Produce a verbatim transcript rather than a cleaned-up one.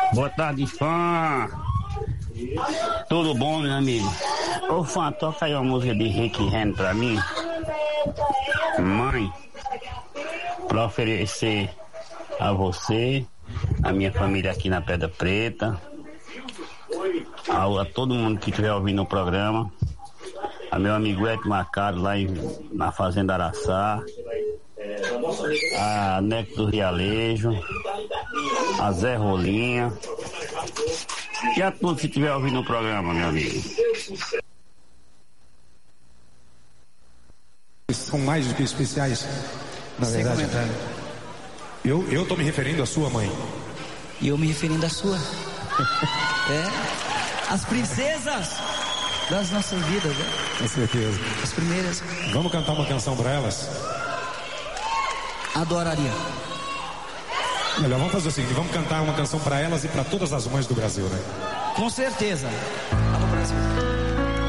Boa tarde, fã. Tudo bom, meu amigo? Ô, fã, toca aí uma música de Rick Renner pra mim. Mãe, pra oferecer a você, a minha família aqui na Pedra Preta, a, a todo mundo que estiver ouvindo o programa, a meu amigo Eto Macaro lá em, na Fazenda Araçá, a Neco do Rialejo, a Zé Rolinha e a todos que estiver ouvindo o programa, meu amigo. São mais do que especiais, na Sem verdade. comentário. Eu, eu tô me referindo à sua mãe. E eu me referindo à sua. É, as princesas das nossas vidas, né? Com certeza. As primeiras. Vamos cantar uma canção pra elas? Adoraria. Melhor, vamos fazer o seguinte, vamos cantar uma canção pra elas e pra todas as mães do Brasil, né? Com certeza. Alô, Brasil.